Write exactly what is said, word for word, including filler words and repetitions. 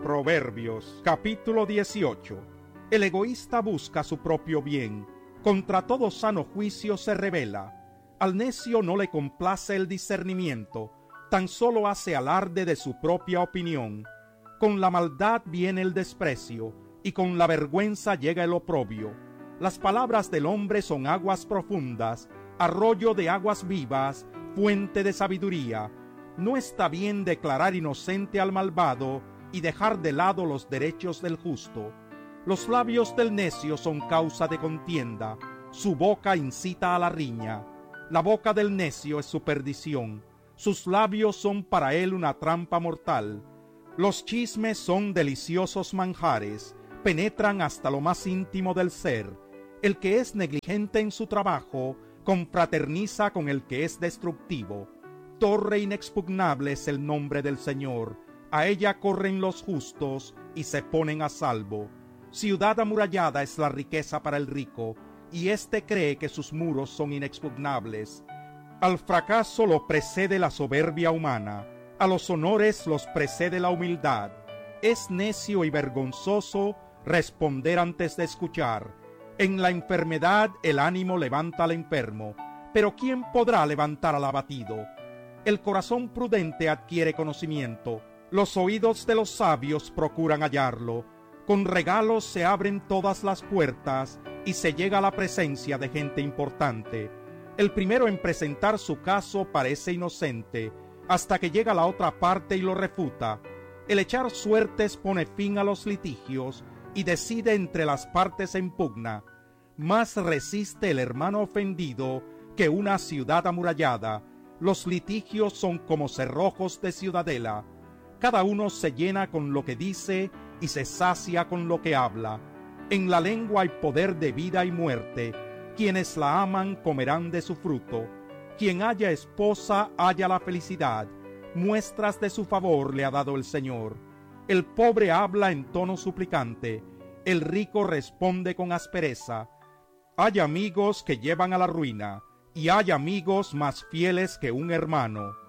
Proverbios, capítulo dieciocho. El egoísta busca su propio bien, contra todo sano juicio se rebela. Al necio no le complace el discernimiento, tan solo hace alarde de su propia opinión. Con la maldad viene el desprecio, y con la vergüenza llega el oprobio. Las palabras del hombre son aguas profundas, arroyo de aguas vivas, fuente de sabiduría. No está bien declarar inocente al malvado y dejar de lado los derechos del justo. Los labios del necio son causa de contienda, su boca incita a la riña. La boca del necio es su perdición, sus labios son para él una trampa mortal. Los chismes son deliciosos manjares, penetran hasta lo más íntimo del ser. El que es negligente en su trabajo, confraterniza con el que es destructivo. Torre inexpugnable es el nombre del Señor, a ella corren los justos y se ponen a salvo. Ciudad amurallada es la riqueza para el rico, y éste cree que sus muros son inexpugnables. Al fracaso lo precede la soberbia humana, a los honores los precede la humildad. Es necio y vergonzoso responder antes de escuchar. En la enfermedad el ánimo levanta al enfermo, pero ¿quién podrá levantar al abatido? El corazón prudente adquiere conocimiento, los oídos de los sabios procuran hallarlo. Con regalos se abren todas las puertas y se llega a la presencia de gente importante. El primero en presentar su caso parece inocente, hasta que llega la otra parte y lo refuta. El echar suertes pone fin a los litigios y decide entre las partes en pugna. Más resiste el hermano ofendido que una ciudad amurallada. Los litigios son como cerrojos de ciudadela. Cada uno se llena con lo que dice y se sacia con lo que habla. En la lengua hay poder de vida y muerte. Quienes la aman comerán de su fruto. Quien haya esposa halla la felicidad. Muestras de su favor le ha dado el Señor. El pobre habla en tono suplicante. El rico responde con aspereza. Hay amigos que llevan a la ruina, y hay amigos más fieles que un hermano.